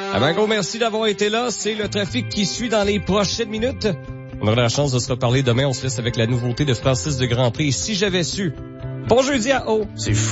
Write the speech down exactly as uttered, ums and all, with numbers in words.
Ah ben, gros merci d'avoir été là. C'est le trafic qui suit dans les prochaines minutes. On aura la chance de se reparler demain. On se laisse avec la nouveauté de Francis de Grandpré. Si j'avais su. Bon jeudi à O. C'est fou.